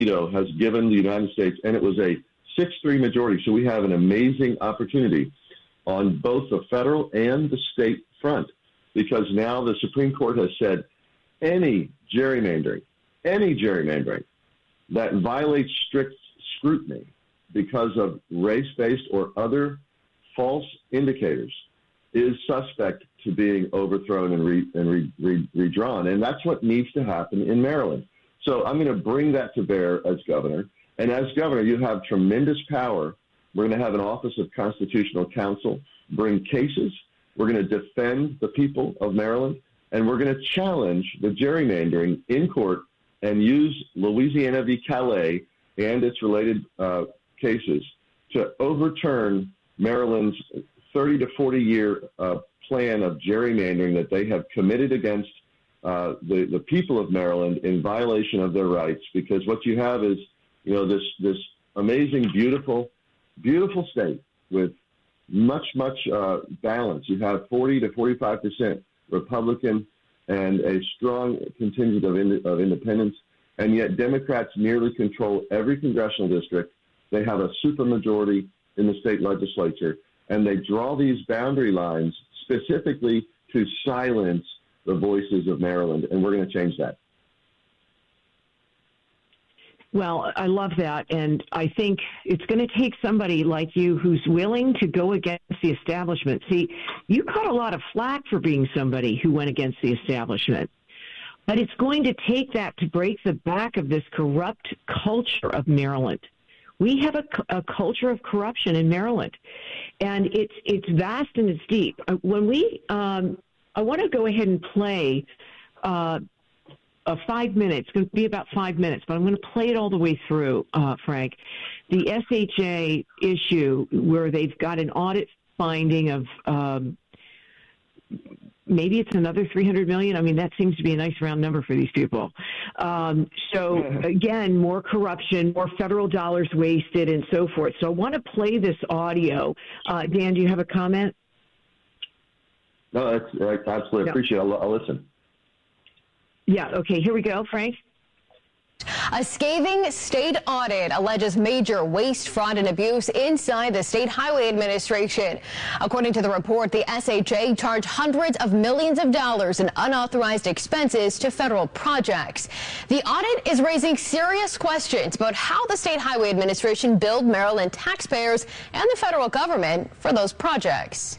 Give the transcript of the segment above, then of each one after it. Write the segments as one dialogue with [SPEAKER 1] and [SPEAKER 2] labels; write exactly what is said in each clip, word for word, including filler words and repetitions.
[SPEAKER 1] veto has given the United States, and it was a six three majority. So we have an amazing opportunity on both the federal and the state front, because now the Supreme Court has said any gerrymandering, any gerrymandering that violates strict scrutiny because of race-based or other false indicators is suspect to being overthrown and, re, and re, re, redrawn. And that's what needs to happen in Maryland. So I'm going to bring that to bear as governor. And as governor, you have tremendous power. We're going to have an Office of Constitutional Counsel bring cases. We're going to defend the people of Maryland, and we're going to challenge the gerrymandering in court and use Louisiana v. Calais and its related uh, cases to overturn Maryland's thirty to forty year uh, plan of gerrymandering that they have committed against uh, the, the people of Maryland in violation of their rights. Because what you have is, you know, this, this amazing, beautiful, beautiful state with much, much uh, balance. You have forty to forty-five percent Republican and a strong contingent of, ind- of independents, and yet Democrats nearly control every congressional district. They have a supermajority in the state legislature, and they draw these boundary lines specifically to silence the voices of Maryland, and we're going to change that.
[SPEAKER 2] Well, I love that, and I think it's going to take somebody like you who's willing to go against the establishment. See, you caught a lot of flack for being somebody who went against the establishment, but it's going to take that to break the back of this corrupt culture of Maryland. We have a, a culture of corruption in Maryland, and it's it's vast and it's deep. When we, um, I want to go ahead and play uh, a five minutes. It's going to be about five minutes, but I'm going to play it all the way through, uh, Frank. The S H A issue where they've got an audit finding of um, maybe it's another three hundred million dollars. I mean, that seems to be a nice round number for these people. Um, so, again, more corruption, more federal dollars wasted, and so forth. So I want to play this audio. Uh, Dan, do you have a comment?
[SPEAKER 1] No, that's, that's absolutely.
[SPEAKER 2] No.
[SPEAKER 1] Appreciate it. I'll, I'll listen.
[SPEAKER 2] Yeah, okay, here we go, Frank.
[SPEAKER 3] A scathing state audit alleges major waste, fraud, and abuse inside the State Highway Administration. According to the report, the S H A charged hundreds of millions of dollars in unauthorized expenses to federal projects. The audit is raising serious questions about how the State Highway Administration billed Maryland taxpayers and the federal government for those projects.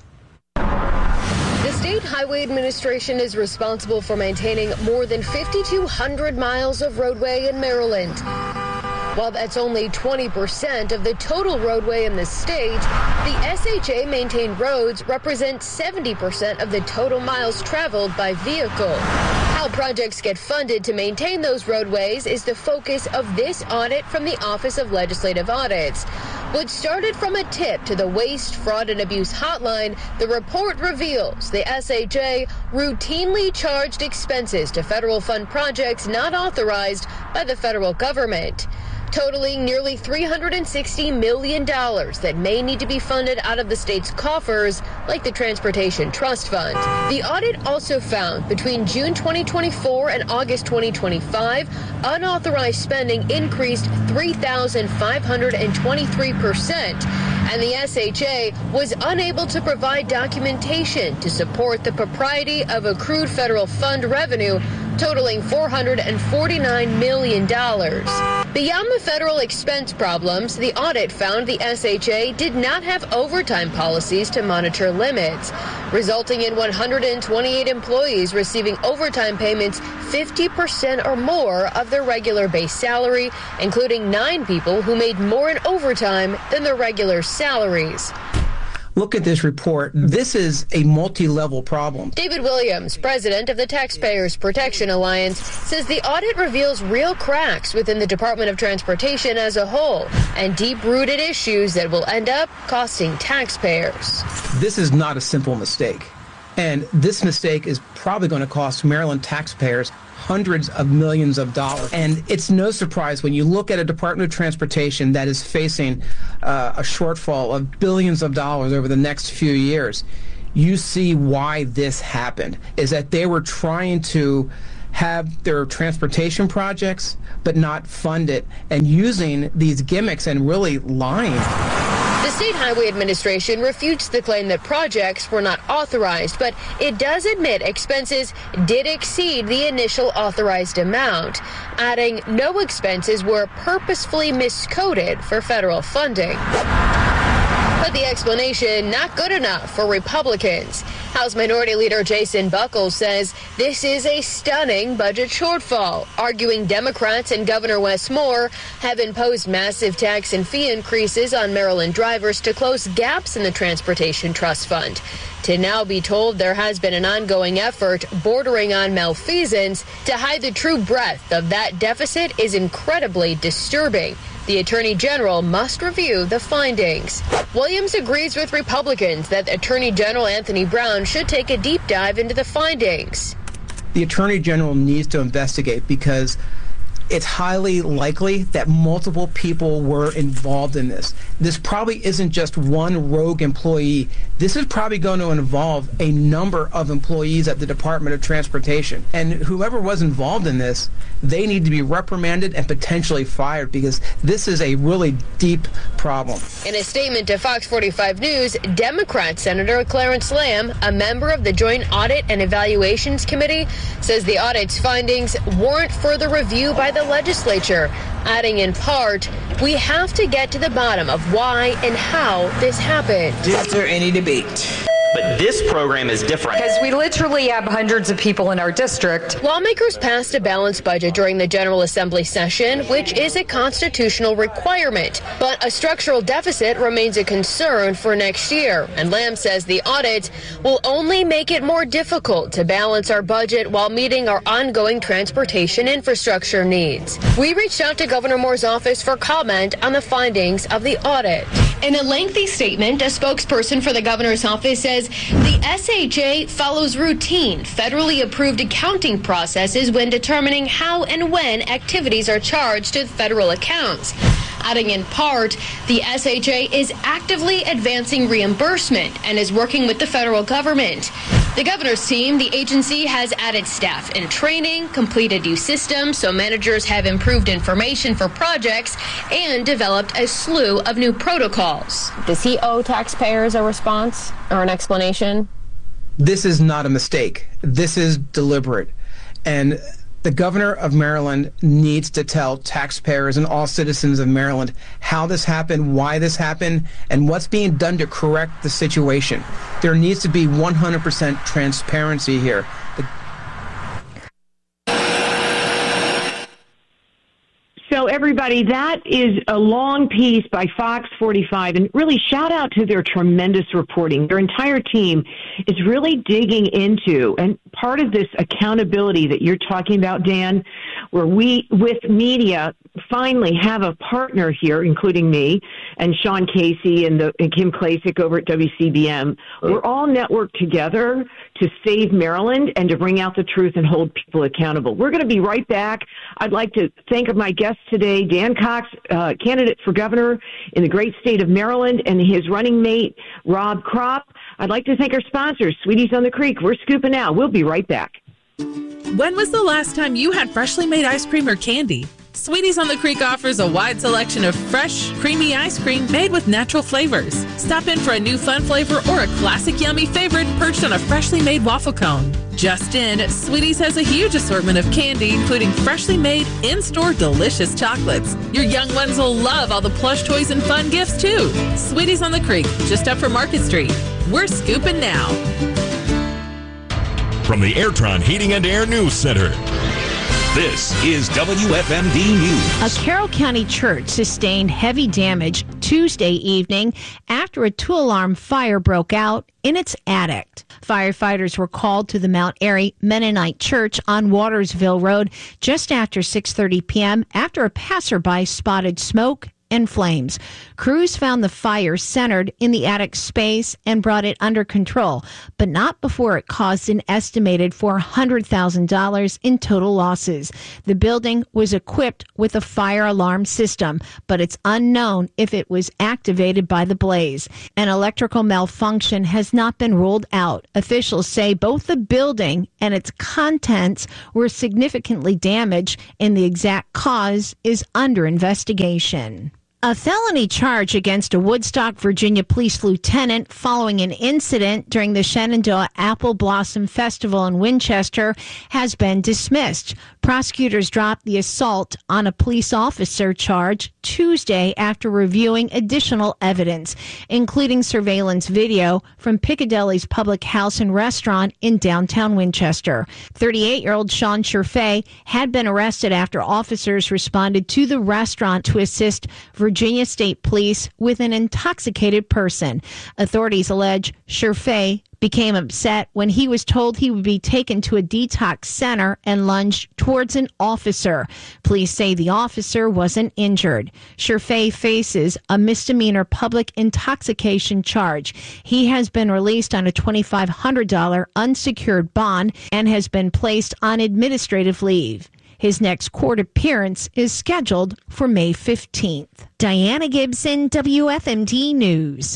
[SPEAKER 3] The State Highway Administration is responsible for maintaining more than fifty-two hundred miles of roadway in Maryland. While that's only twenty percent of the total roadway in the state, the S H A-maintained roads represent seventy percent of the total miles traveled by vehicle. How projects get funded to maintain those roadways is the focus of this audit from the Office of Legislative Audits. What started from a tip to the Waste, Fraud, and Abuse Hotline, the report reveals the S H A routinely charged expenses to federal fund projects not authorized by the federal government, totaling nearly three hundred sixty million dollars that may need to be funded out of the state's coffers, like the Transportation Trust Fund. The audit also found between June twenty twenty-four and August twenty twenty-five, unauthorized spending increased three thousand five hundred twenty-three percent, and the S H A was unable to provide documentation to support the propriety of accrued federal fund revenue totaling four hundred forty-nine million dollars. Beyond the federal expense problems, the audit found the S H A did not have overtime policies to monitor limits, resulting in one hundred twenty-eight employees receiving overtime payments fifty percent or more of their regular base salary, including nine people who made more in overtime than their regular salaries.
[SPEAKER 4] Look at this report. This is a multi-level problem.
[SPEAKER 3] David Williams, president of the Taxpayers Protection Alliance, says the audit reveals real cracks within the Department of Transportation as a whole and deep-rooted issues that will end up costing taxpayers.
[SPEAKER 4] This is not a simple mistake. And this mistake is probably going to cost Maryland taxpayers hundreds of millions of dollars. And it's no surprise when you look at a Department of Transportation that is facing uh, a shortfall of billions of dollars over the next few years, you see why this happened, is that they were trying to have their transportation projects but not fund it, and using these gimmicks and really lying.
[SPEAKER 5] The State Highway Administration refutes the claim that projects were not authorized, but it does admit expenses did exceed the initial authorized amount, adding no expenses were purposefully miscoded for federal funding. But the explanation not good enough for Republicans. House Minority Leader Jason Buckles says this is a stunning budget shortfall, arguing Democrats and Governor Wes Moore have imposed massive tax and fee increases on Maryland drivers to close gaps in the Transportation Trust Fund. To now be told there has been an ongoing effort bordering on malfeasance to hide the true breadth of that deficit is incredibly disturbing. The Attorney General must review the findings. Williams agrees with Republicans that Attorney General Anthony Brown should take a deep dive into the findings.
[SPEAKER 4] The Attorney General needs to investigate because it's highly likely that multiple people were involved in this. This probably isn't just one rogue employee. This is probably going to involve a number of employees at the Department of Transportation. And whoever was involved in this, they need to be reprimanded and potentially fired because this is a really deep problem.
[SPEAKER 5] In a statement to Fox forty-five News, Democrat Senator Clarence Lamb, a member of the Joint Audit and Evaluations Committee, says the audit's findings warrant further review by the legislature, adding in part, we have to get to the bottom of why and how this happened.
[SPEAKER 6] Is there any debate?
[SPEAKER 7] But this program is different.
[SPEAKER 8] Because we literally have hundreds of people in our district.
[SPEAKER 5] Lawmakers passed a balanced budget during the General Assembly session, which is a constitutional requirement. But a structural deficit remains a concern for next year. And Lamb says the audit will only make it more difficult to balance our budget while meeting our ongoing transportation infrastructure needs. We reached out to Governor Moore's office for comment on the findings of the audit. In a lengthy statement, a spokesperson for the governor's office says the S H A follows routine, federally approved accounting processes when determining how and when activities are charged to federal accounts. Adding in part, the S H A is actively advancing reimbursement and is working with the federal government. The governor's team, the agency has added staff and training, completed new systems so managers have improved information for projects, and developed a slew of new protocols. Does he owe taxpayers a response or an explanation?
[SPEAKER 4] This is not a mistake. This is deliberate. And the governor of Maryland needs to tell taxpayers and all citizens of Maryland how this happened, why this happened, and what's being done to correct the situation. There needs to be one hundred percent transparency here. The
[SPEAKER 2] So everybody, that is a long piece by Fox forty-five, and really shout out to their tremendous reporting. Their entire team is really digging into, and part of this accountability that you're talking about, Dan, where we, with media, finally have a partner here, including me and Sean Casey and, the, and Kim Klasick over at W C B M. We're all networked together to save Maryland and to bring out the truth and hold people accountable. We're going to be right back. I'd like to thank my guests today, Dan Cox, uh, candidate for governor in the great state of Maryland, and his running mate, Rob Kropp. I'd like to thank our sponsors, Sweeties on the Creek. We're scooping out. We'll be right back.
[SPEAKER 9] When was the last time you had freshly made ice cream or candy? Sweeties on the Creek offers a wide selection of fresh, creamy ice cream made with natural flavors. Stop in for a new fun flavor or a classic yummy favorite perched on a freshly made waffle cone. Just in, Sweeties has a huge assortment of candy, including freshly made, in-store delicious chocolates. Your young ones will love all the plush toys and fun gifts, too. Sweeties on the Creek, just up from Market Street. We're scooping now.
[SPEAKER 10] From the Airtron Heating and Air News Center, this is W F M D News.
[SPEAKER 11] A Carroll County church sustained heavy damage Tuesday evening after a two-alarm fire broke out in its attic. Firefighters were called to the Mount Airy Mennonite Church on Watersville Road just after six thirty p.m. after a passerby spotted smoke and flames. Crews found the fire centered in the attic space and brought it under control, but not before it caused an estimated four hundred thousand dollars in total losses. The building was equipped with a fire alarm system, but it's unknown if it was activated by the blaze. An electrical malfunction has not been ruled out. Officials say both the building and its contents were significantly damaged, and the exact cause is under investigation. A felony charge against a Woodstock, Virginia police lieutenant following an incident during the Shenandoah Apple Blossom Festival in Winchester has been dismissed. Prosecutors dropped the assault on a police officer charge Tuesday after reviewing additional evidence, including surveillance video from Piccadilly's Public House and Restaurant in downtown Winchester. thirty-eight-year-old Sean Sherfay had been arrested after officers responded to the restaurant to assist Virginia State Police with an intoxicated person. Authorities allege Sherfay became upset when he was told he would be taken to a detox center and lunged towards an officer. Police say the officer wasn't injured. Sherfay faces a misdemeanor public intoxication charge. He has been released on a twenty-five hundred dollars unsecured bond and has been placed on administrative leave. His next court appearance is scheduled for May fifteenth. Diana Gibson, W F M D News.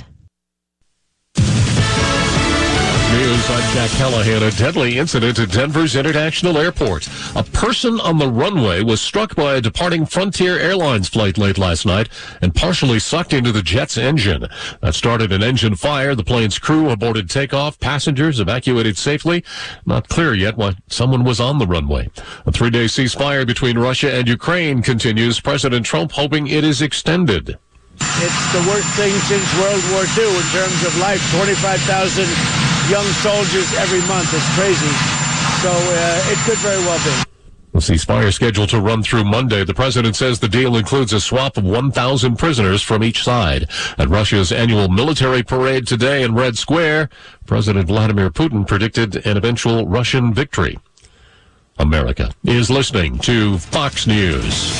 [SPEAKER 10] News, I'm Jack Callahan. A deadly incident at Denver's International Airport. A person on the runway was struck by a departing Frontier Airlines flight late last night and partially sucked into the jet's engine. That started an engine fire. The plane's crew aborted takeoff. Passengers evacuated safely. Not clear yet why someone was on the runway. A three-day ceasefire between Russia and Ukraine continues. President Trump hoping it is extended.
[SPEAKER 12] It's the worst thing since World War Two in terms of life. twenty-five thousand young soldiers every month. It's crazy. So uh, it could very well be.
[SPEAKER 10] The ceasefire scheduled to run through Monday. The president says the deal includes a swap of one thousand prisoners from each side. At Russia's annual military parade today in Red Square, President Vladimir Putin predicted an eventual Russian victory. America is listening to Fox News.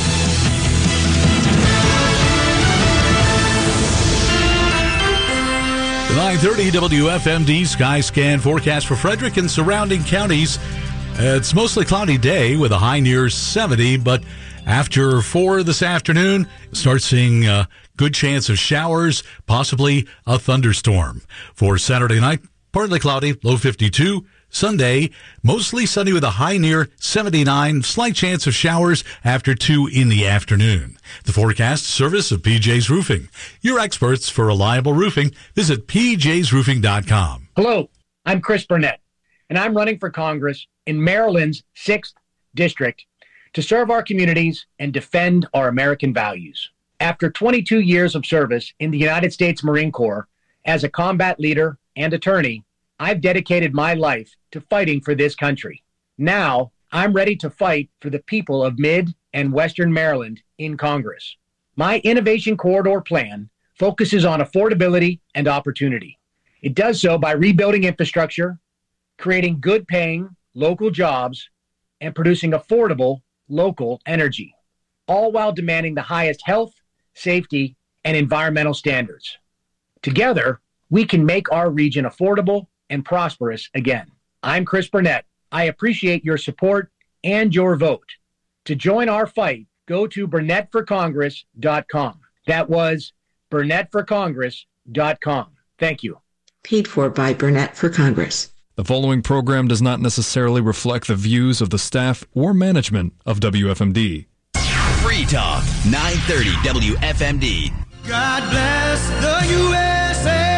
[SPEAKER 13] nine thirty W F M D Sky Scan forecast for Frederick and surrounding counties. It's mostly cloudy day with a high near seventy, but after four this afternoon, start seeing a good chance of showers, possibly a thunderstorm. For Saturday night, partly cloudy, low fifty-two. Sunday, mostly sunny with a high near seventy-nine, slight chance of showers after two in the afternoon. The forecast service of P J's Roofing. Your experts for reliable roofing. Visit P J's roofing dot com.
[SPEAKER 14] Hello, I'm Chris Burnett, and I'm running for Congress in Maryland's sixth District to serve our communities and defend our American values. After twenty-two years of service in the United States Marine Corps as a combat leader and attorney, I've dedicated my life to fighting for this country. Now, I'm ready to fight for the people of Mid and Western Maryland in Congress. My Innovation Corridor plan focuses on affordability and opportunity. It does so by rebuilding infrastructure, creating good-paying local jobs, and producing affordable local energy, all while demanding the highest health, safety, and environmental standards. Together, we can make our region affordable and prosperous again. I'm Chris Burnett. I appreciate your support and your vote. To join our fight, go to Burnett for Congress dot com. That was Burnett for Congress dot com. Thank you.
[SPEAKER 15] Paid for by Burnett for Congress.
[SPEAKER 16] The following program does not necessarily reflect the views of the staff or management of W F M D.
[SPEAKER 17] Free Talk, nine thirty W F M D.
[SPEAKER 18] God bless the U S A.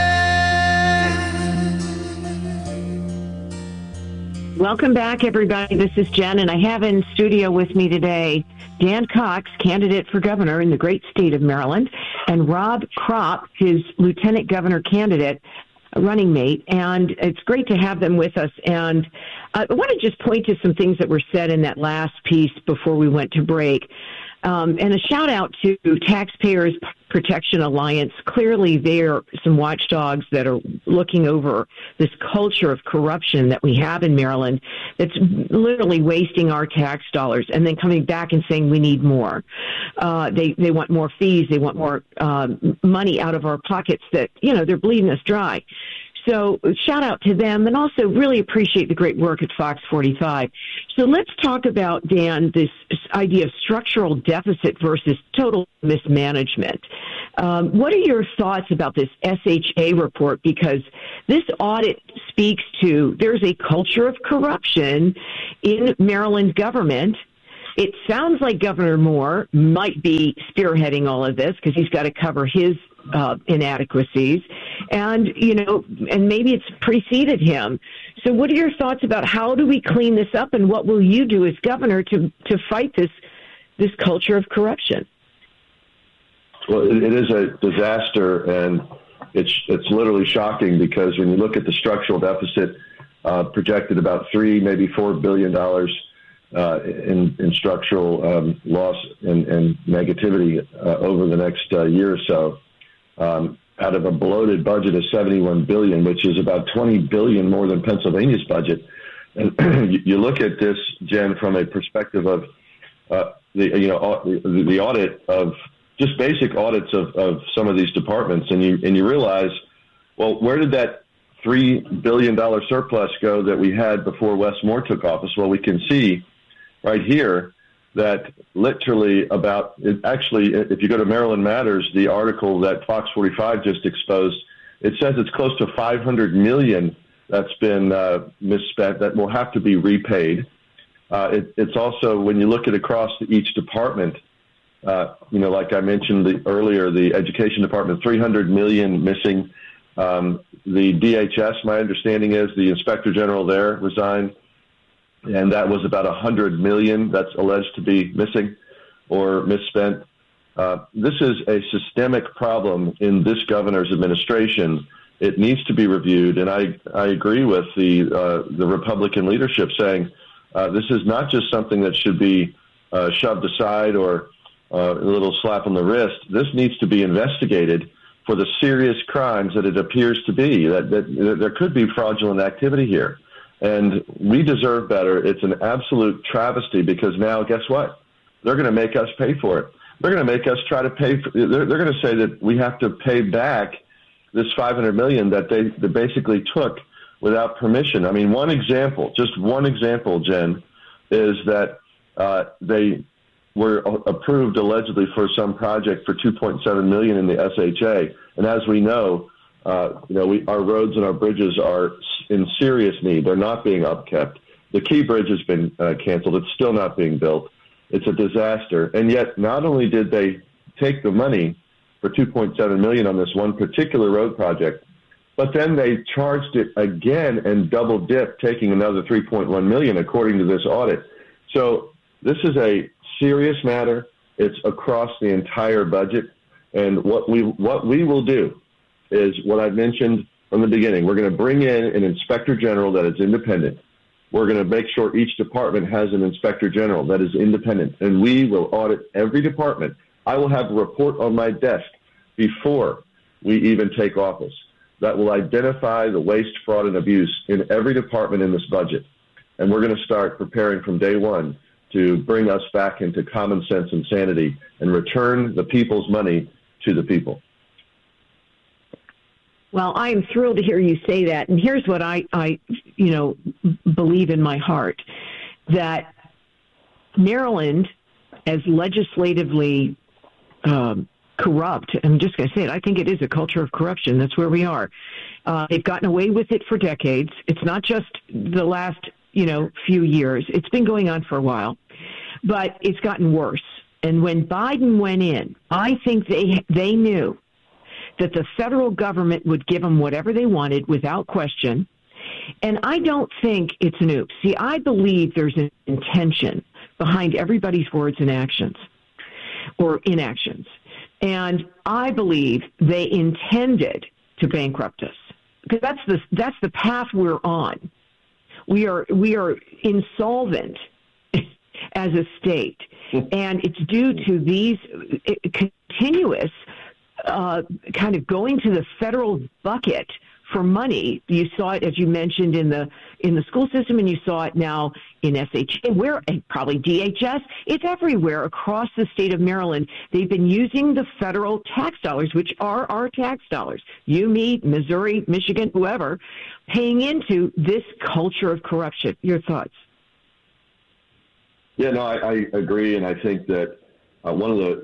[SPEAKER 2] Welcome back, everybody. This is Jen, and I have in studio with me today Dan Cox, candidate for governor in the great state of Maryland, and Rob Kropp, his lieutenant governor candidate, running mate. And it's great to have them with us. And I want to just point to some things that were said in that last piece before we went to break. Um, and a shout out to taxpayers Protection Alliance. Clearly, there are some watchdogs that are looking over this culture of corruption that we have in Maryland that's literally wasting our tax dollars and then coming back and saying we need more. Uh, they, they want more fees. They want more um, money out of our pockets that, you know, they're bleeding us dry. So shout out to them, and also really appreciate the great work at Fox forty-five. So let's talk about, Dan, this idea of structural deficit versus total mismanagement. Um, what are your thoughts about this S H A report? Because this audit speaks to there's a culture of corruption in Maryland government. It sounds like Governor Moore might be spearheading all of this because he's got to cover his uh, inadequacies, and you know, and maybe it's preceded him. So, what are your thoughts about how do we clean this up, and what will you do as governor to to fight this this culture of corruption?
[SPEAKER 1] Well, it, it is a disaster, and it's it's literally shocking because when you look at the structural deficit uh, projected about three, maybe four billion dollars. Uh, in, in structural um, loss and, and negativity uh, over the next uh, year or so, um, out of a bloated budget of seventy-one billion dollars, which is about twenty billion dollars more than Pennsylvania's budget. And you look at this, Jen, from a perspective of uh, the you know the, the audit of just basic audits of, of some of these departments, and you and you realize, well, where did that three billion dollars surplus go that we had before Wes Moore took office? Well, we can see right here that literally about it actually, if you go to Maryland Matters, the article that Fox forty-five just exposed, it says it's close to five hundred million dollars that's been uh, misspent that will have to be repaid. Uh, it, it's also, when you look at across each department, uh, you know, like I mentioned the, earlier, the education department, three hundred million dollars missing. Um, the D H S, my understanding is the inspector general there resigned, and that was about one hundred million dollars that's alleged to be missing or misspent. Uh, this is a systemic problem in this governor's administration. It needs to be reviewed, and I, I agree with the, uh, the Republican leadership saying uh, this is not just something that should be uh, shoved aside or uh, a little slap on the wrist. This needs to be investigated for the serious crimes that it appears to be, that, that, that there could be fraudulent activity here. And we deserve better. It's an absolute travesty because now, guess what? They're going to make us pay for it. They're going to make us try to pay for, they're, they're going to say that we have to pay back this five hundred million dollars that they, they basically took without permission. I mean, one example, just one example, Jen, is that uh, they were approved allegedly for some project for two point seven million dollars in the S H A. And as we know, uh, you know, we, our roads and our bridges are in serious need. They're not being upkept. The Key Bridge has been uh, canceled. It's still not being built. It's a disaster. And yet, not only did they take the money for two point seven million dollars on this one particular road project, but then they charged it again and double dipped, taking another three point one million dollars according to this audit. So this is a serious matter. It's across the entire budget. And what we what we will do is what I mentioned from the beginning. We're going to bring in an inspector general that is independent. We're going to make sure each department has an inspector general that is independent, and we will audit every department. I will have a report on my desk before we even take office that will identify the waste, fraud, and abuse in every department in this budget. And we're going to start preparing from day one to bring us back into common sense and sanity and return the people's money to the people.
[SPEAKER 2] Well, I am thrilled to hear you say that. And here's what I, I you know, believe in my heart, that Maryland, as legislatively um, corrupt, I'm just going to say it, I think it is a culture of corruption. That's where we are. Uh, they've gotten away with it for decades. It's not just the last, you know, few years. It's been going on for a while, but it's gotten worse. And when Biden went in, I think they they knew that the federal government would give them whatever they wanted without question. And I don't think it's an oops. See, I believe there's an intention behind everybody's words and actions or inactions. And I believe they intended to bankrupt us because that's the, that's the path we're on. We are, we are insolvent as a state, and it's due to these continuous uh, kind of going to the federal bucket for money. You saw it, as you mentioned, in the in the school system, and you saw it now in S H A, where, and probably D H S. It's everywhere across the state of Maryland. They've been using the federal tax dollars, which are our tax dollars, you, me, Missouri, Michigan, whoever, paying into this culture of corruption. Your thoughts?
[SPEAKER 1] Yeah, no, I, I agree, and I think that uh, one of the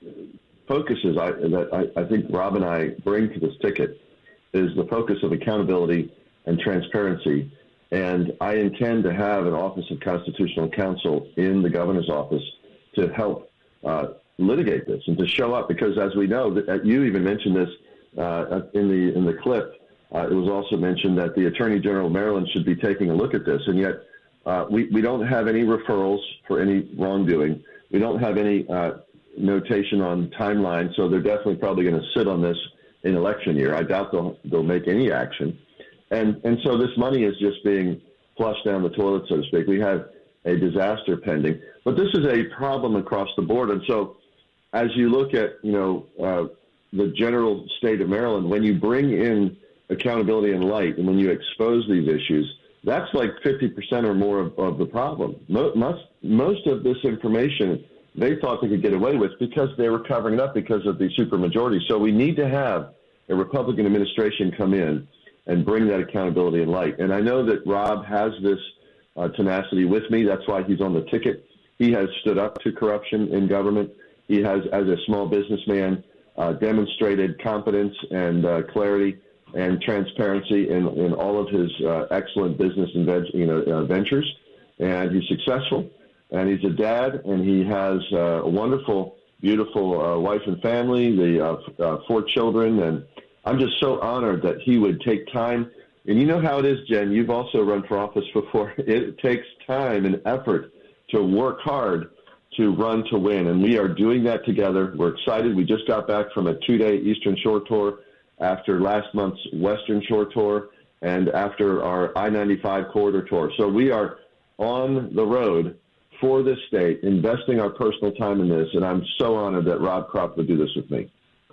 [SPEAKER 1] focuses I, that I, I think Rob and I bring to this ticket is the focus of accountability and transparency. And I intend to have an Office of Constitutional Counsel in the governor's office to help uh, litigate this and to show up, because as we know, that you even mentioned this uh, in the in the clip. Uh, it was also mentioned that the Attorney General of Maryland should be taking a look at this, and yet uh, we, we don't have any referrals for any wrongdoing. We don't have any uh, notation on timeline, so they're definitely probably going to sit on this in election year. I doubt they'll they'll make any action, and and so this money is just being flushed down the toilet, so to speak. We have a disaster pending, but this is a problem across the board. And so, as you look at you know uh, the general state of Maryland, when you bring in accountability and light, and when you expose these issues, that's like fifty percent or more of, of the problem. Most most of this information they thought they could get away with because they were covering it up because of the supermajority. So we need to have a Republican administration come in and bring that accountability and light. And I know that Rob has this uh, tenacity with me. That's why he's on the ticket. He has stood up to corruption in government. He has, as a small businessman, uh, demonstrated competence and uh, clarity and transparency in, in all of his uh, excellent business and veg, you know, uh, ventures. And he's successful. And he's a dad, and he has uh, a wonderful, beautiful uh, wife and family, the uh, f- uh, four children. And I'm just so honored that he would take time. And you know how it is, Jen. You've also run for office before. It takes time and effort to work hard to run to win. And we are doing that together. We're excited. We just got back from a two-day Eastern Shore tour after last month's Western Shore tour and after our I ninety-five corridor tour. So we are on the road for this state, investing our personal time in this, and I'm so honored that Rob Kropp would do this with me.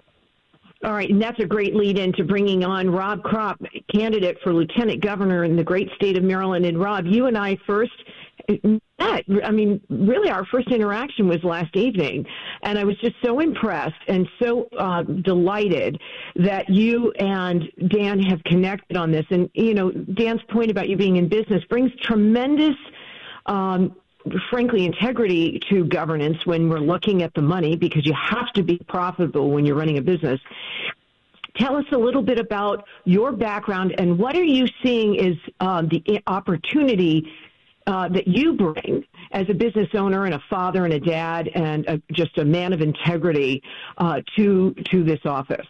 [SPEAKER 2] All right, and that's a great lead into bringing on Rob Kropp, candidate for lieutenant governor in the great state of Maryland. And Rob, you and I first met. I mean, really, our first interaction was last evening, and I was just so impressed and so uh, delighted that you and Dan have connected on this. And, you know, Dan's point about you being in business brings tremendous um, frankly, integrity to governance when we're looking at the money, because you have to be profitable when you're running a business. Tell us a little bit about your background and what are you seeing is um, the opportunity uh, that you bring as a business owner and a father and a dad and a, just a man of integrity uh, to to this office.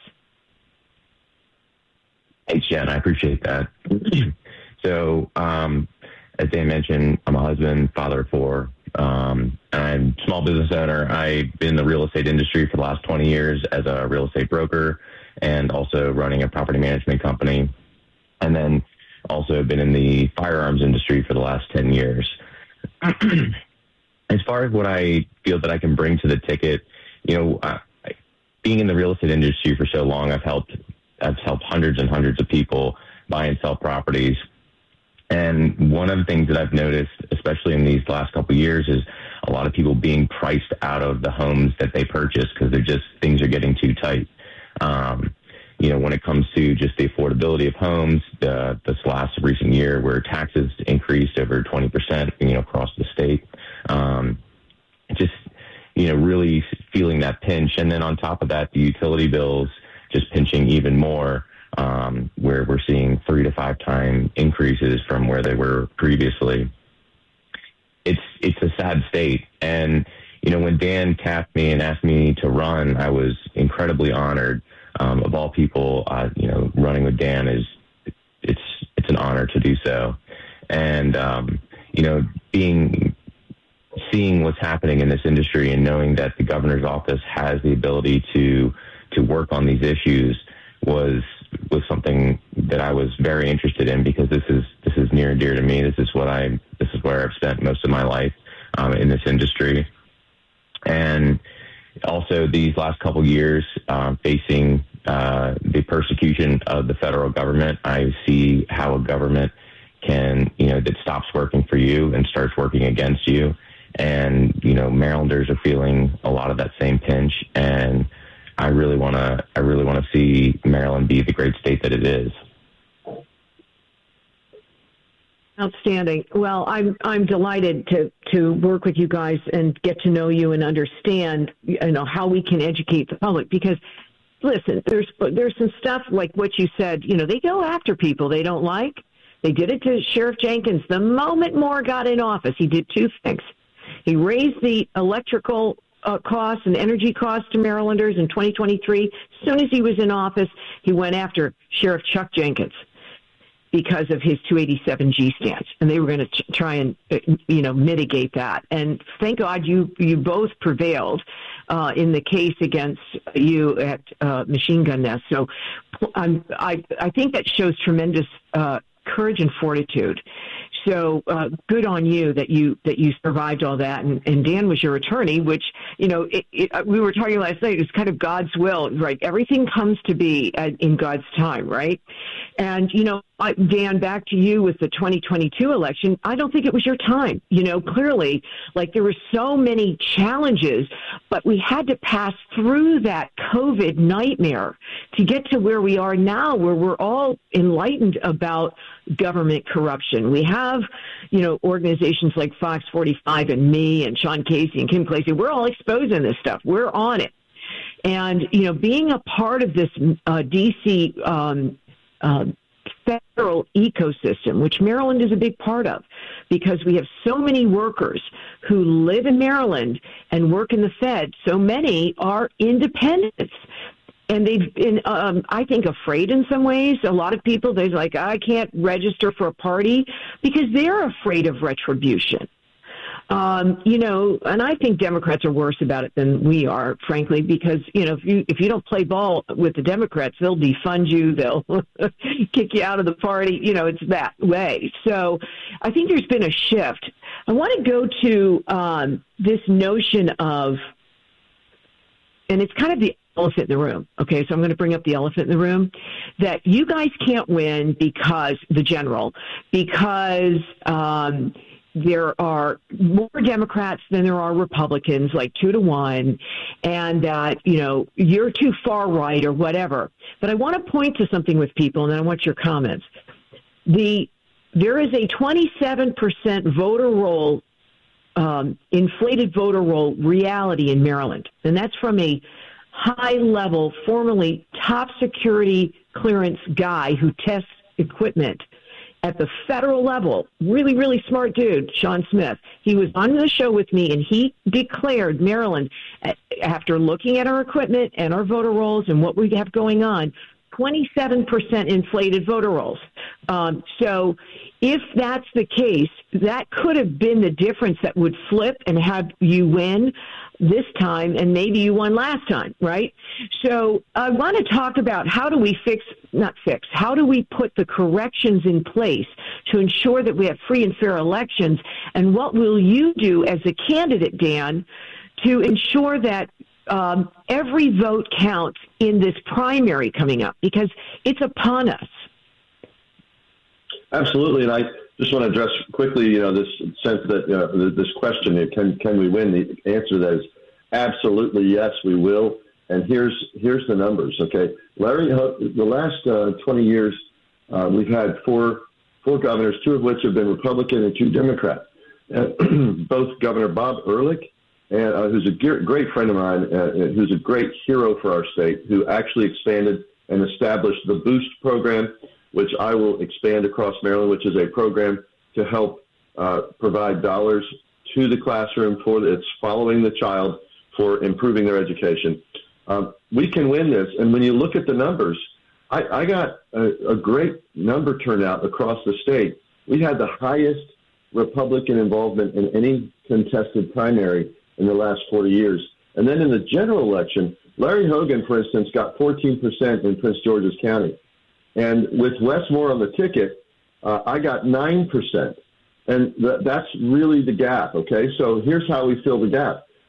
[SPEAKER 19] Thanks, Jen. I appreciate that. So, um, as Dan mentioned, I'm a husband, father of four. Um, I'm a small business owner. I've been in the real estate industry for the last twenty years as a real estate broker and also running a property management company. And then also been in the firearms industry for the last ten years. As far as what I feel that I can bring to the ticket, you know, I, being in the real estate industry for so long, I've helped, I've helped hundreds and hundreds of people buy and sell properties. And one of the things that I've noticed, especially in these last couple of years, is a lot of people being priced out of the homes that they purchase because they're just, things are getting too tight. Um, you know, when it comes to just the affordability of homes, uh, this last recent year where taxes increased over twenty percent, you know, across the state, um, just, you know, really feeling that pinch. And then on top of that, the utility bills just pinching even more. Um, where we're seeing three to five time increases from where they were previously. It's it's a sad state. And, you know, when Dan tapped me and asked me to run, I was incredibly honored. Um, of all people, uh, you know, running with Dan is, it's it's an honor to do so. And, um, you know, being, seeing what's happening in this industry and knowing that the governor's office has the ability to, to work on these issues was was something that I was very interested in, because this is this is near and dear to me. This is what I this is where I've spent most of my life um, in this industry, and also also these last couple of years um, facing uh, the persecution of the federal government. I see how a government can, you know, that stops working for you and starts working against you. And, you know, Marylanders are feeling a lot of that same pinch. And I really want to, I really want to see Maryland be the great state that it is.
[SPEAKER 2] Outstanding. Well, I'm I'm delighted to to work with you guys and get to know you and understand, you know, how we can educate the public. Because, listen, there's there's some stuff like what you said. You know, they go after people they don't like. They did it to Sheriff Jenkins. The moment Moore got in office, he did two things. He raised the electrical uh, costs and energy costs to Marylanders in twenty twenty-three. As soon as he was in office, he went after Sheriff Chuck Jenkins because of his two eighty-seven G stance, and they were going to ch- try and, uh, you know, mitigate that. And thank God you you both prevailed uh, in the case against you at uh, Machine Gun Nest. So um, I I think that shows tremendous uh, courage and fortitude. So uh, good on you that you that you survived all that. And, and Dan was your attorney, which, you know, it, it, we were talking last night, it's kind of God's will, right? Everything comes to be at, in God's time, right? And, you know, Dan, back to you with the twenty twenty-two election, I don't think it was your time. You know, clearly, like there were so many challenges, but we had to pass through that COVID nightmare to get to where we are now, where we're all enlightened about government corruption. We have, you know, organizations like Fox forty-five and me and Sean Casey and Kim Clancy. We're all exposing this stuff. We're on it. And, you know, being a part of this uh, D C um, uh, federal ecosystem, which Maryland is a big part of, because we have so many workers who live in Maryland and work in the Fed. So many are independents. And they've been, um, I think, afraid in some ways. A lot of people, they're like, I can't register for a party because they're afraid of retribution. Um, you know, and I think Democrats are worse about it than we are, frankly, because, you know, if you if you don't play ball with the Democrats, they'll defund you, they'll kick you out of the party. You know, it's that way. So I think there's been a shift. I want to go to um, this notion of, and it's kind of the elephant in the room. Okay, so I'm going to bring up the elephant in the room, that you guys can't win because, the general, because um, there are more Democrats than there are Republicans, like two to one, and that, you know, you're too far right or whatever. But I want to point to something with people, and then I want your comments. The There is a twenty-seven percent voter roll, um, inflated voter roll reality in Maryland, and that's from a high-level, formerly top security clearance guy who tests equipment at the federal level. Really, really smart dude, Sean Smith. He was on the show with me, and he declared Maryland, after looking at our equipment and our voter rolls and what we have going on, twenty-seven percent inflated voter rolls. Um, so if that's the case, that could have been the difference that would flip and have you win this time, and maybe you won last time, right? So I want to talk about how do we fix, not fix, how do we put the corrections in place to ensure that we have free and fair elections, and what will you do as a candidate, Dan, to ensure that um, every vote counts in this primary coming up, because it's upon us.
[SPEAKER 1] Absolutely, and I just want to address quickly, you know, this sense that uh, this question, can can we win? The answer to that is absolutely yes, we will. And here's here's the numbers. Okay, Larry, the last uh, twenty years, uh, we've had four four governors, two of which have been Republican and two Democrat. Uh, both Governor Bob Ehrlich, and uh, who's a ge- great friend of mine, uh, who's a great hero for our state, who actually expanded and established the Boost program, which I will expand across Maryland, which is a program to help uh, provide dollars to the classroom for the, it's following the child for improving their education. Um, we can win this. And when you look at the numbers, I, I got a, a great number turnout across the state. We had the highest Republican involvement in any contested primary in the last forty years. And then in the general election, Larry Hogan, for instance, got fourteen percent in Prince George's County. And with Wes Moore on the ticket, uh, I got nine percent. And th- that's really the gap, okay? So here's how we fill the gap.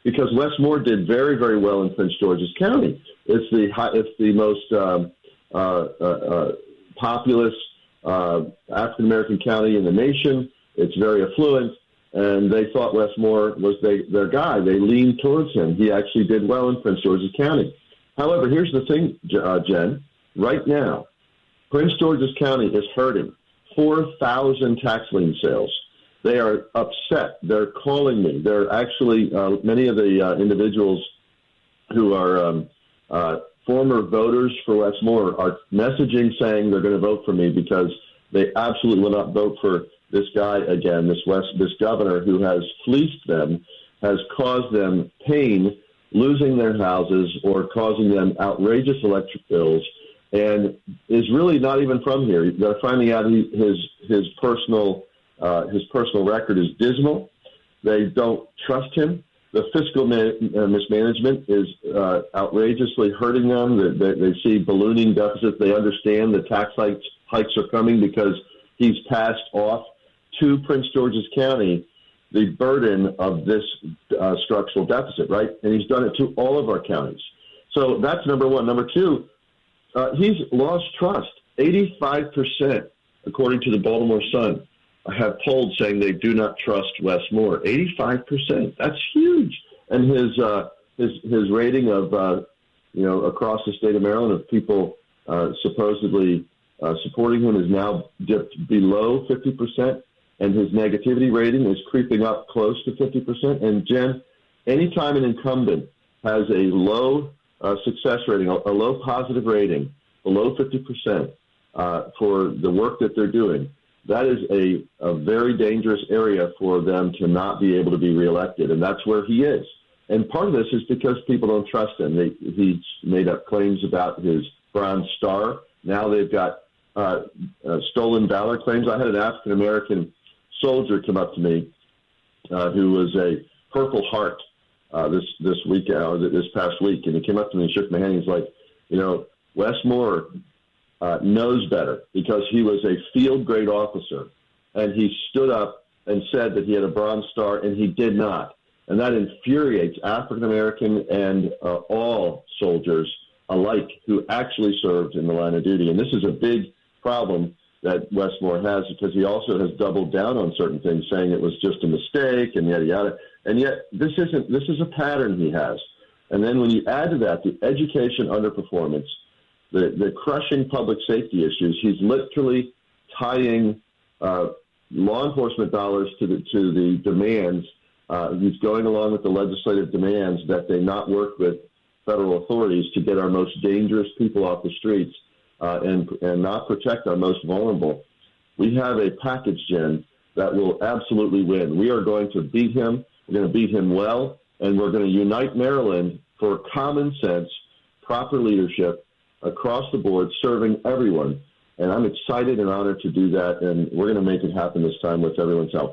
[SPEAKER 1] because Westmore did very, very well in Prince George's County. It's the high, it's the most um, uh, uh, uh, populous uh, African American county in the nation. It's very affluent, and they thought Westmore was they, their guy. They leaned towards him. He actually did well in Prince George's County. However, here's the thing, uh, Jen. Right now, Prince George's County is hurting. four thousand tax lien sales. They are upset. They're calling me. They're actually, uh, many of the uh, individuals who are um, uh, former voters for Westmore are messaging saying they're going to vote for me because they absolutely will not vote for this guy again, this West, this governor who has fleeced them, has caused them pain, losing their houses or causing them outrageous electric bills, and is really not even from here. They're finding out he, his his personal uh, his personal record is dismal. They don't trust him. The fiscal ma- uh, mismanagement is uh, outrageously hurting them. They, they, they see ballooning deficits. They understand the tax hikes, hikes are coming because he's passed off to Prince George's County the burden of this uh, structural deficit, right? And he's done it to all of our counties. So that's number one. Number two, uh, he's lost trust. eighty-five percent, according to the Baltimore Sun, have polled saying they do not trust Westmore. eighty-five percent. That's huge. And his uh, his his rating of uh, you know across the state of Maryland of people uh, supposedly uh, supporting him is now dipped below fifty percent, and his negativity rating is creeping up close to fifty percent. And Jen, anytime an incumbent has a low uh, success rating, a, a low positive rating, below fifty percent uh, for the work that they're doing, that is a, a very dangerous area for them to not be able to be reelected, and that's where he is. And part of this is because people don't trust him. They, he's made up claims about his Bronze Star. Now they've got uh, uh, stolen valor claims. I had an African-American soldier come up to me uh, who was a Purple Heart uh, this this week, uh, this past week, and he came up to me and shook my hand. He's like, you know, Westmore Uh, knows better because he was a field grade officer, and he stood up and said that he had a Bronze Star, and he did not. And that infuriates African American and uh, all soldiers alike who actually served in the line of duty. And this is a big problem that Westmore has because he also has doubled down on certain things, saying it was just a mistake and yada yada. And yet this isn't. This is a pattern he has. And then when you add to that the education underperformance, The, the crushing public safety issues, he's literally tying uh, law enforcement dollars to the to the demands. Uh, he's going along with the legislative demands that they not work with federal authorities to get our most dangerous people off the streets uh, and and not protect our most vulnerable. We have a package, Jen, that will absolutely win. We are going to beat him. We're going to beat him well, and we're going to unite Maryland for common sense, proper leadership, across the board, serving everyone. And I'm excited and honored to do that, and we're going to make it happen this time with everyone's help.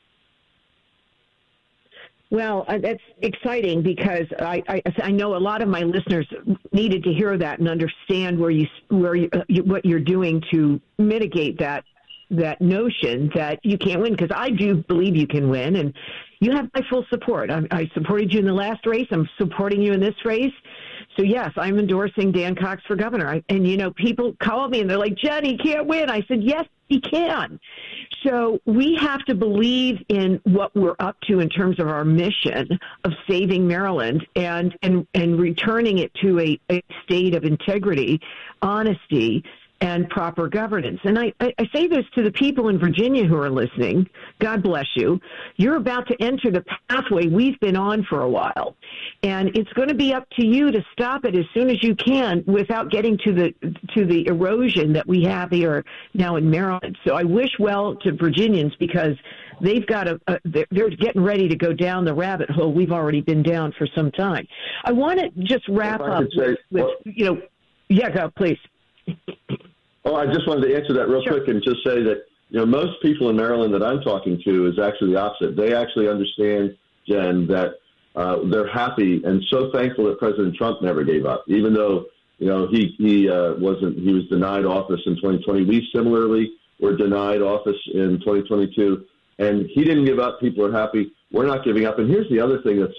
[SPEAKER 2] Well, uh, that's exciting because I, I, I know a lot of my listeners needed to hear that and understand where you where you, uh, you, what you're doing to mitigate that that notion that you can't win, because I do believe you can win, and you have my full support. I, I supported you in the last race. I'm supporting you in this race. So, yes, I'm endorsing Dan Cox for governor. I, and, you know, people call me and they're like, Jen, he can't win. I said, yes, he can. So we have to believe in what we're up to in terms of our mission of saving Maryland and, and, and returning it to a, a state of integrity, honesty, and proper governance. And I, I say this to the people in Virginia who are listening. God bless you. You're about to enter the pathway we've been on for a while. And it's going to be up to you to stop it as soon as you can without getting to the to the erosion that we have here now in Maryland. So I wish well to Virginians because they've got a, a they're, they're getting ready to go down the rabbit hole we've already been down for some time. I want to just wrap up
[SPEAKER 1] say,
[SPEAKER 2] with,
[SPEAKER 1] well,
[SPEAKER 2] you know, yeah, go, please.
[SPEAKER 1] Oh, I just wanted to answer that real sure. quick and just say that, you know, most people in Maryland that I'm talking to is actually the opposite. They actually understand, Jen, that uh, they're happy and so thankful that President Trump never gave up, even though, you know, he, he uh, wasn't, he was denied office in twenty twenty. We similarly were denied office in twenty twenty-two, and he didn't give up. People are happy. We're not giving up. And here's the other thing that's so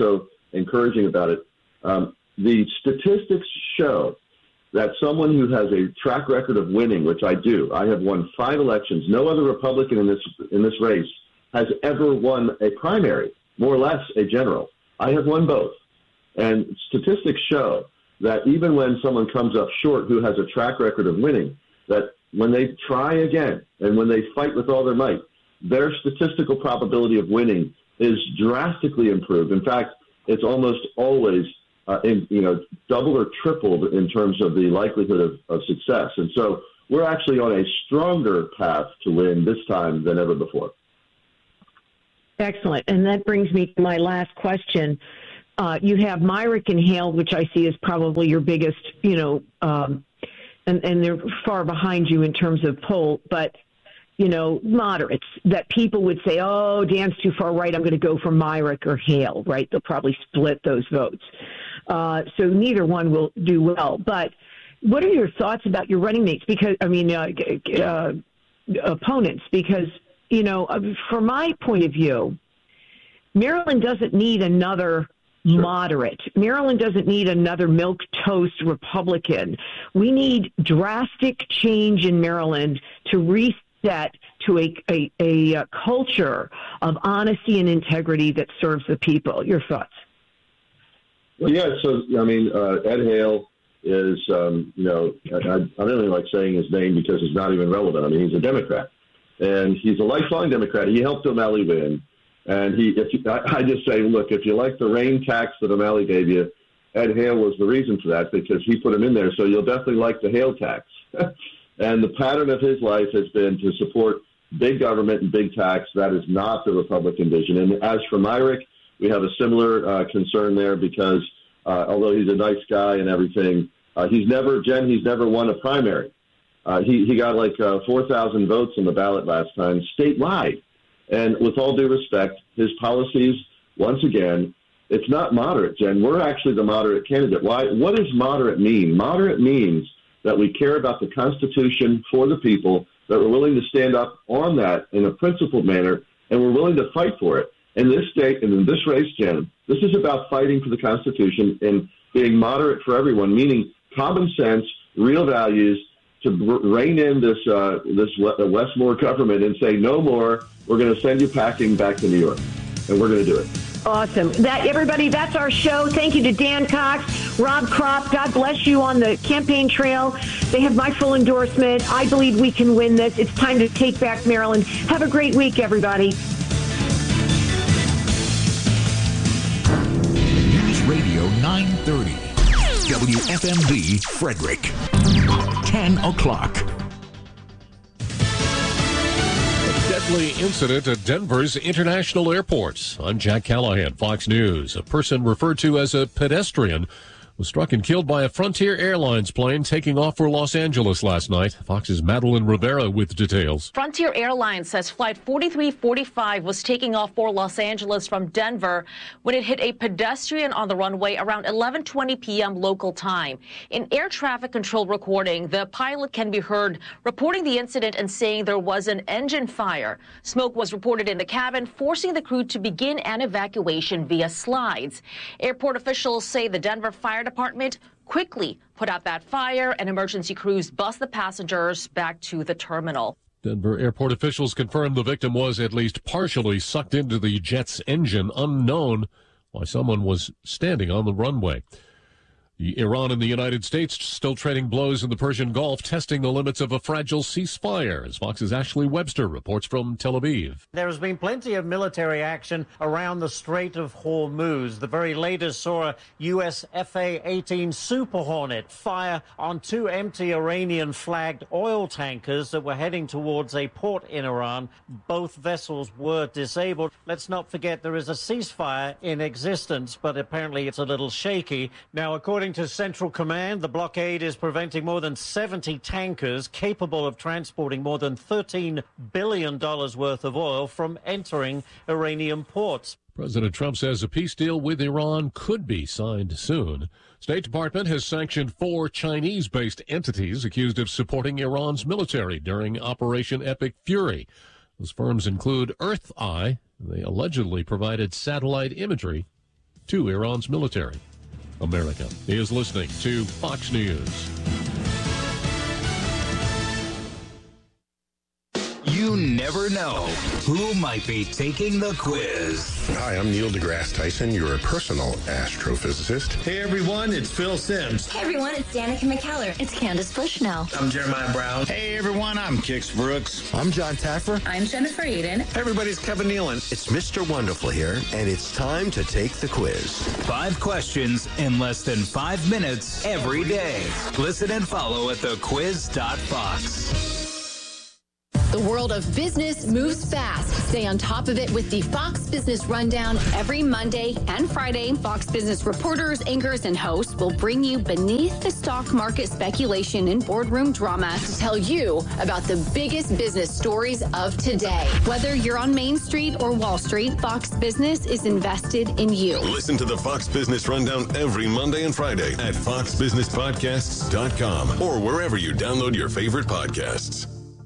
[SPEAKER 1] encouraging about it. Um, the statistics show that someone who has a track record of winning, which I do, I have won five elections. No other Republican in this in this race has ever won a primary, more or less a general. I have won both. And statistics show that even when someone comes up short who has a track record of winning, that when they try again and when they fight with all their might, their statistical probability of winning is drastically improved. In fact, it's almost always uh, in, you know, doubled or tripled in terms of the likelihood of, of success. And so we're actually on a stronger path to win this time than ever before.
[SPEAKER 2] Excellent. And that brings me to my last question. Uh, you have Myrick and Hale, which I see as probably your biggest, you know, um, and, and they're far behind you in terms of poll, but, you know, moderates that people would say, oh, Dan's too far right, I'm going to go for Myrick or Hale, right? They'll probably split those votes. Uh, so neither one will do well. But what are your thoughts about your running mates? Because, I mean, uh, uh, opponents, because, you know, from my point of view, Maryland doesn't need another Sure. moderate. Maryland doesn't need another milquetoast Republican. We need drastic change in Maryland to reset to a, a, a culture of honesty and integrity that serves the people. Your thoughts?
[SPEAKER 1] Well, yeah, so, I mean, uh, Ed Hale is, um, you know, I, I don't really like saying his name because it's not even relevant. I mean, he's a Democrat, and he's a lifelong Democrat. He helped O'Malley win. And he, if you, I, I just say, look, if you like the rain tax that O'Malley gave you, Ed Hale was the reason for that because he put him in there. So you'll definitely like the Hale tax. And the pattern of his life has been to support big government and big tax. That is not the Republican vision. And as for Myrick, we have a similar uh, concern there because uh, although he's a nice guy and everything, uh, he's never, Jen, he's never won a primary. Uh, he, he got like uh, four thousand votes on the ballot last time statewide. And with all due respect, his policies, once again, it's not moderate, Jen. We're actually the moderate candidate. Why? What does moderate mean? Moderate means that we care about the Constitution for the people, that we're willing to stand up on that in a principled manner, and we're willing to fight for it. In this state and in this race, Jen, this is about fighting for the Constitution and being moderate for everyone, meaning common sense, real values, to rein in this uh, this Westmore government and say, no more, we're going to send you packing back to New York, and we're going to do it.
[SPEAKER 2] Awesome. That everybody, that's our show. Thank you to Dan Cox, Rob Kropp. God bless you on the campaign trail. They have my full endorsement. I believe we can win this. It's time to take back Maryland. Have a great week, everybody.
[SPEAKER 17] News Radio nine thirty. W F M V Frederick. ten o'clock.
[SPEAKER 10] A deadly incident at Denver's International Airport. I'm Jack Callahan, Fox News. A person referred to as a pedestrian was struck and killed by a Frontier Airlines plane taking off for Los Angeles last night. Fox's Madeline Rivera with details.
[SPEAKER 20] Frontier Airlines says Flight forty-three forty-five was taking off for Los Angeles from Denver when it hit a pedestrian on the runway around eleven twenty p.m. local time. In air traffic control recording, the pilot can be heard reporting the incident and saying there was an engine fire. Smoke was reported in the cabin, forcing the crew to begin an evacuation via slides. Airport officials say the Denver Fire Department quickly put out that fire, and emergency crews bus the passengers back to the terminal.
[SPEAKER 10] Denver airport officials confirmed the victim was at least partially sucked into the jet's engine, unknown why someone was standing on the runway. The Iran and the United States still trading blows in the Persian Gulf, testing the limits of a fragile ceasefire, as Fox's Ashley Webster reports from Tel Aviv.
[SPEAKER 21] There has been plenty of military action around the Strait of Hormuz. The very latest saw a U S F A eighteen Super Hornet fire on two empty Iranian-flagged oil tankers that were heading towards a port in Iran. Both vessels were disabled. Let's not forget there is a ceasefire in existence, but apparently it's a little shaky. Now, according to Central Command, the blockade is preventing more than seventy tankers capable of transporting more than thirteen billion dollars worth of oil from entering Iranian ports.
[SPEAKER 10] President Trump says a peace deal with Iran could be signed soon. State Department has sanctioned four Chinese-based entities accused of supporting Iran's military during Operation Epic Fury. Those firms include Earth Eye. They allegedly provided satellite imagery to Iran's military. America is listening to Fox News.
[SPEAKER 17] You never know who might be taking the quiz.
[SPEAKER 3] Hi, I'm Neil deGrasse Tyson, your personal astrophysicist.
[SPEAKER 22] Hey everyone, it's Phil Sims.
[SPEAKER 23] Hey everyone, it's Danica McKellar. It's Candace Bushnell.
[SPEAKER 22] I'm Jeremiah Brown.
[SPEAKER 24] Hey everyone, I'm Kix Brooks.
[SPEAKER 25] I'm John Taffer.
[SPEAKER 23] I'm Jennifer Eden.
[SPEAKER 22] Hey everybody, it's Kevin Nealon.
[SPEAKER 26] It's Mister Wonderful here, and it's time to take the quiz.
[SPEAKER 17] Five questions in less than five minutes every day. Listen and follow at the quiz dot fox.
[SPEAKER 27] The world of business moves fast. Stay on top of it with the Fox Business Rundown every Monday and Friday. Fox Business reporters, anchors, and hosts will bring you beneath the stock market speculation and boardroom drama to tell you about the biggest business stories of today. Whether you're on Main Street or Wall Street, Fox Business is invested in you.
[SPEAKER 28] Listen to the Fox Business Rundown every Monday and Friday at fox business podcasts dot com or wherever you download your favorite podcasts.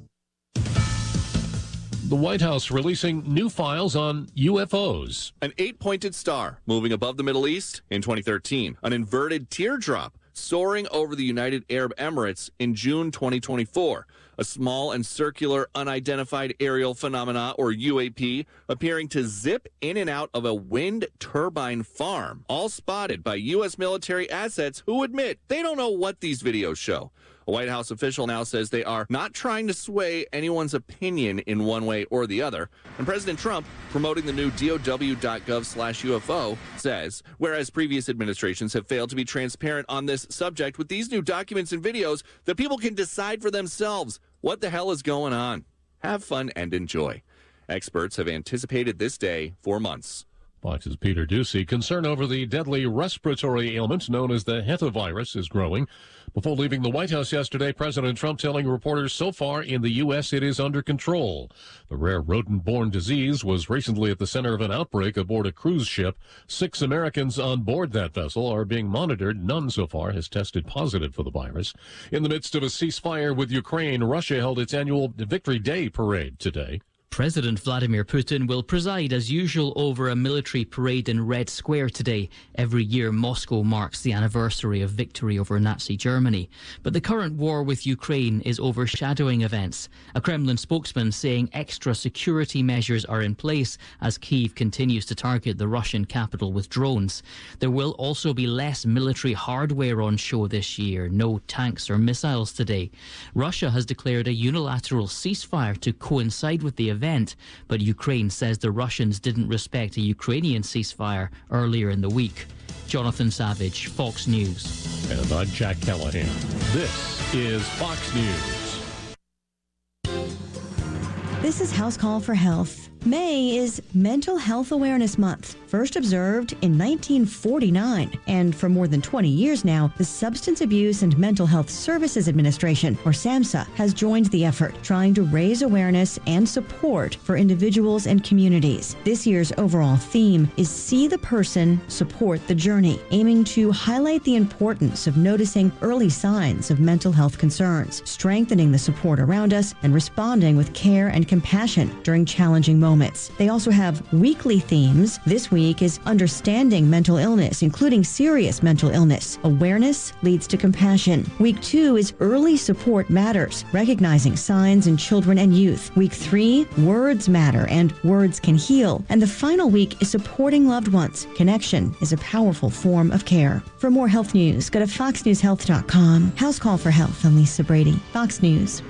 [SPEAKER 10] The White House releasing new files on U F Os.
[SPEAKER 29] An eight-pointed star moving above the Middle East in twenty thirteen. An inverted teardrop soaring over the United Arab Emirates in June twenty twenty-four. A small and circular unidentified aerial phenomena, or U A P, appearing to zip in and out of a wind turbine farm. All spotted by U S military assets who admit they don't know what these videos show. A White House official now says they are not trying to sway anyone's opinion in one way or the other. And President Trump, promoting the new D O W dot gov slash U F O, says, whereas previous administrations have failed to be transparent on this subject, with these new documents and videos, the people can decide for themselves what the hell is going on. Have fun and enjoy. Experts have anticipated this day for months.
[SPEAKER 10] Fox's Peter Ducey. Concern over the deadly respiratory ailment known as the hantavirus is growing. Before leaving the White House yesterday, President Trump telling reporters so far in the U S it is under control. The rare rodent-borne disease was recently at the center of an outbreak aboard a cruise ship. Six Americans on board that vessel are being monitored. None so far has tested positive for the virus. In the midst of a ceasefire with Ukraine, Russia held its annual Victory Day parade today.
[SPEAKER 30] President Vladimir Putin will preside as usual over a military parade in Red Square today. Every year, Moscow marks the anniversary of victory over Nazi Germany. But the current war with Ukraine is overshadowing events. A Kremlin spokesman saying extra security measures are in place as Kyiv continues to target the Russian capital with drones. There will also be less military hardware on show this year. No tanks or missiles today. Russia has declared a unilateral ceasefire to coincide with the event. Event, but Ukraine says the Russians didn't respect a Ukrainian ceasefire earlier in the week. Jonathan Savage, Fox News.
[SPEAKER 10] And I'm Jack Callahan. This is Fox News.
[SPEAKER 31] This is House Call for Health. May is Mental Health Awareness Month, first observed in nineteen forty-nine. And for more than twenty years now, the Substance Abuse and Mental Health Services Administration, or SAMHSA, has joined the effort, trying to raise awareness and support for individuals and communities. This year's overall theme is See the Person, Support the Journey, aiming to highlight the importance of noticing early signs of mental health concerns, strengthening the support around us, and responding with care and compassion during challenging moments. They also have weekly themes. This week is Understanding Mental Illness, including serious mental illness. Awareness leads to compassion. Week two is Early Support Matters, recognizing signs in children and youth. Week three, Words Matter and Words Can Heal. And the final week is Supporting Loved Ones. Connection is a powerful form of care. For more health news, go to fox news health dot com. House Call for Health. I'm Lisa Brady. Fox News.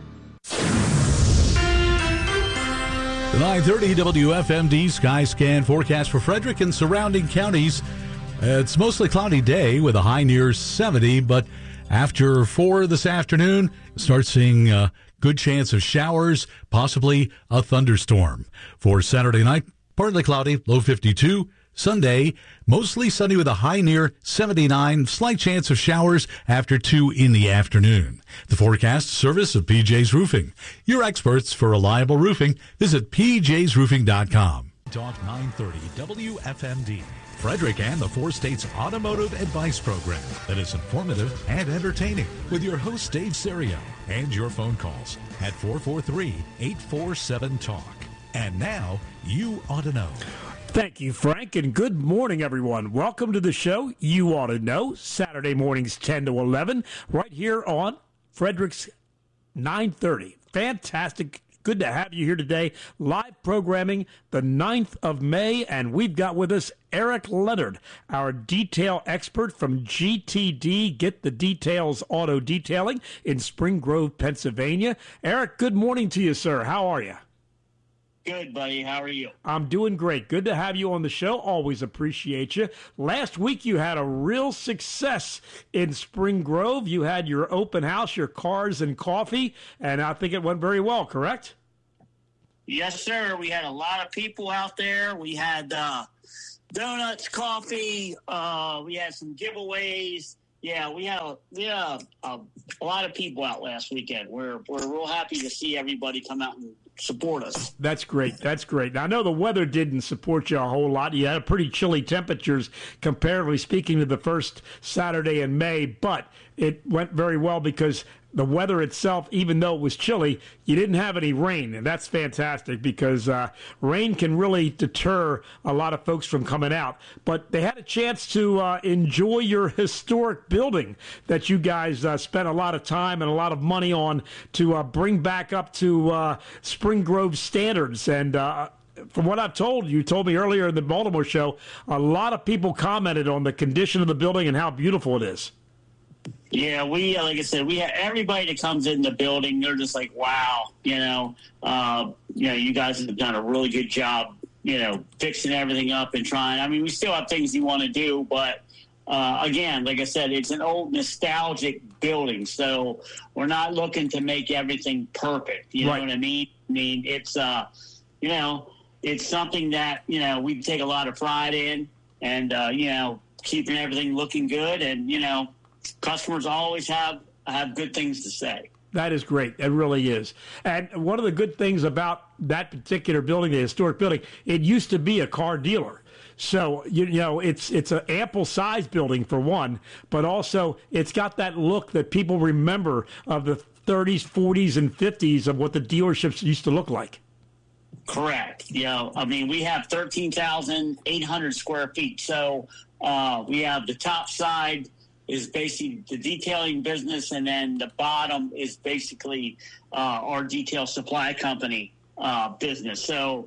[SPEAKER 13] The nine thirty W F M D Sky Scan forecast for Frederick and surrounding counties. It's mostly cloudy day with a high near seventy, but after four this afternoon, start seeing a good chance of showers, possibly a thunderstorm. For Saturday night, partly cloudy, low fifty-two. Sunday, mostly sunny with a high near seventy-nine, slight chance of showers after two in the afternoon. The forecast service of P J's Roofing. Your experts for reliable roofing. Visit P J's roofing dot com.
[SPEAKER 17] Talk nine thirty W F M D. Frederick and the Four States Automotive Advice Program that is informative and entertaining with your host Dave Serio and your phone calls at four four three, eight four seven, talk. And now, you ought to know.
[SPEAKER 4] Thank you, Frank, and good morning, everyone. Welcome to the show. You ought to know, Saturday mornings ten to eleven, right here on Frederick's nine thirty. Fantastic. Good to have you here today. Live programming the ninth of May, and we've got with us Eric Leonard, our detail expert from G T D, Get the Details Auto Detailing in Spring Grove, Pennsylvania. Eric, good morning to you, sir. How are you?
[SPEAKER 5] Good, buddy. How are you?
[SPEAKER 4] I'm doing great. Good to have you on the show. Always appreciate you. Last week you had a real success in Spring Grove. You had your open house, your cars and coffee, and I think it went very well, correct?
[SPEAKER 5] Yes, sir. We had a lot of people out there. We had uh, donuts, coffee. Uh, we had some giveaways. Yeah, we had, a, we had a, a, a lot of people out last weekend. We're we're real happy to see everybody come out and support us.
[SPEAKER 4] That's great. That's great. Now, I know the weather didn't support you a whole lot. You had pretty chilly temperatures, comparatively speaking, to the first Saturday in May, but it went very well because the weather itself, even though it was chilly, you didn't have any rain, and that's fantastic because uh, rain can really deter a lot of folks from coming out. But they had a chance to uh, enjoy your historic building that you guys uh, spent a lot of time and a lot of money on to uh, bring back up to uh, Spring Grove standards. And uh, from what I've told you, told me earlier in the Baltimore show, a lot of people commented on the condition of the building and how beautiful it is.
[SPEAKER 5] Yeah, we, like I said, we have everybody that comes in the building, they're just like, wow, you know, uh, you know, you guys have done a really good job, you know, fixing everything up and trying. I mean, we still have things you want to do, but uh, again, like I said, it's an old nostalgic building, so we're not looking to make everything perfect. You know
[SPEAKER 4] right.
[SPEAKER 5] what I mean? I mean, it's, uh, you know, it's something that, you know, we take a lot of pride in and, uh, you know, keeping everything looking good and, you know, customers always have have good things to say.
[SPEAKER 4] That is great. It really is. And one of the good things about that particular building, the historic building, it used to be a car dealer. So, you, you know, it's it's an ample size building for one, but also it's got that look that people remember of the thirties, forties, and fifties of what the dealerships used to look like.
[SPEAKER 5] Correct. You know, I mean, we have thirteen thousand eight hundred square feet. So uh, we have the top side is basically the detailing business, and then the bottom is basically uh, our detail supply company uh, business. So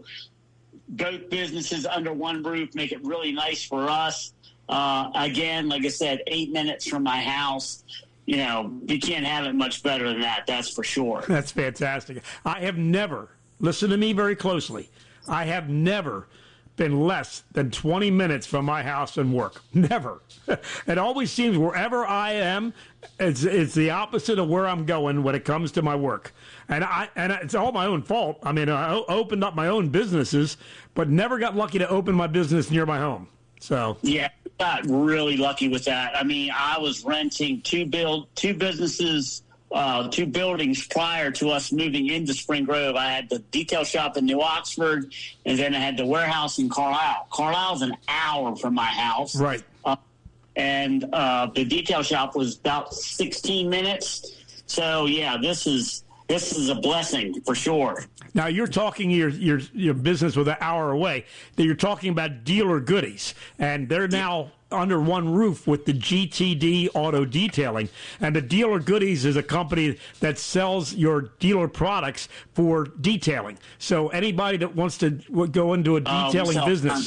[SPEAKER 5] both businesses under one roof make it really nice for us. Uh, again, like I said, eight minutes from my house. You know, you can't have it much better than that, that's for sure.
[SPEAKER 4] That's fantastic. I have never, listen to me very closely, I have never been less than twenty minutes from my house and work. Never. It always seems wherever I am, it's, it's the opposite of where I'm going when it comes to my work. And I and it's all my own fault. I mean, I opened up my own businesses, but never got lucky to open my business near my home. So
[SPEAKER 5] yeah, got really lucky with that. I mean, I was renting two build two businesses. Uh, two buildings prior to us moving into Spring Grove. I had the detail shop in New Oxford, and then I had the warehouse in Carlisle. Carlisle's an hour from my house.
[SPEAKER 4] Right.
[SPEAKER 5] Uh, and uh, the detail shop was about sixteen minutes. So, yeah, this is this is a blessing for sure.
[SPEAKER 4] Now, you're talking your your your business with an hour away. You're talking about Dealer Goodies, and they're now under one roof with the G T D Auto Detailing. And the Dealer Goodies is a company that sells your dealer products for detailing. So anybody that wants to go into a detailing
[SPEAKER 5] um, so,
[SPEAKER 4] business.
[SPEAKER 5] Um,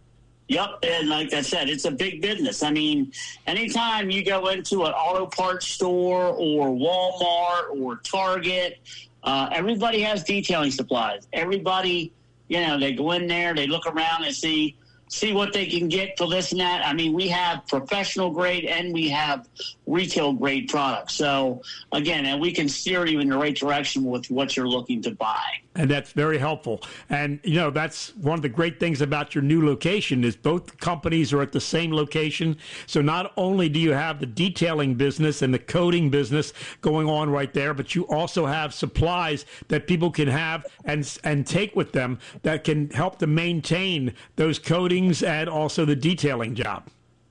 [SPEAKER 5] yep, and like I said, it's a big business. I mean, anytime you go into an auto parts store or Walmart or Target, uh, everybody has detailing supplies. Everybody, you know, they go in there, they look around and see see what they can get for this and that. I mean, we have professional grade and we have retail grade products. So, again, and we can steer you in the right direction with what you're looking to buy.
[SPEAKER 4] And that's very helpful. And, you know, that's one of the great things about your new location is both companies are at the same location. So not only do you have the detailing business and the coating business going on right there, but you also have supplies that people can have and and take with them that can help to maintain those coatings and also the detailing job.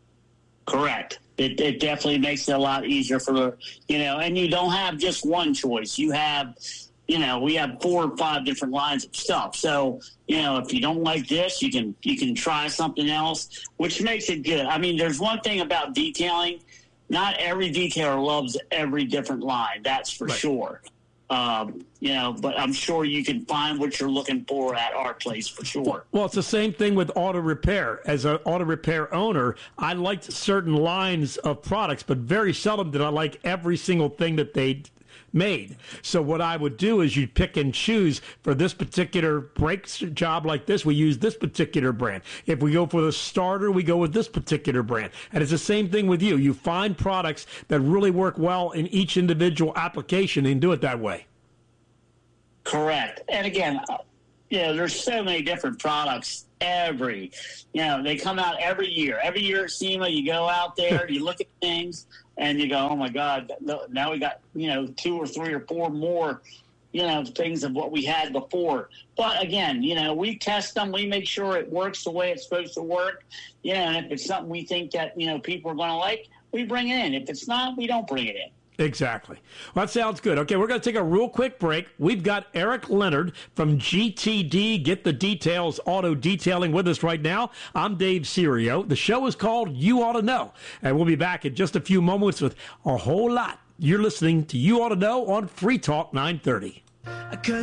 [SPEAKER 5] Correct. It, it definitely makes it a lot easier for the, you know, and you don't have just one choice. You have you know, we have four or five different lines of stuff. So, you know, if you don't like this, you can you can try something else, which makes it good. I mean, there's one thing about detailing. Not every detailer loves every different line. That's for right. sure. Um, you know, but I'm sure you can find what you're looking for at our place for sure.
[SPEAKER 4] Well, it's the same thing with auto repair. As an auto repair owner, I liked certain lines of products, but very seldom did I like every single thing that they made. So what I would do is you'd pick and choose. For this particular brake job like this, we use this particular brand. If we go for the starter, we go with this particular brand. And it's the same thing with you. You find products that really work well in each individual application and do it that way.
[SPEAKER 5] Correct. And again, you know, there's so many different products every, you know, they come out every year. Every year at SEMA, you go out there, you look at things, and you go, oh, my God, now we got, you know, two or three or four more, you know, things of what we had before. But, again, you know, we test them. We make sure it works the way it's supposed to work. You know, and if it's something we think that, you know, people are going to like, we bring it in. If it's not, we don't bring it in.
[SPEAKER 4] Exactly. Well, that sounds good. Okay, we're going to take a real quick break. We've got Eric Leonard from G T D, Get the Details Auto Detailing, with us right now. I'm Dave Serio. The show is called You Ought to Know, and we'll be back in just a few moments with a whole lot. You're listening to You Ought to Know on Free Talk nine thirty.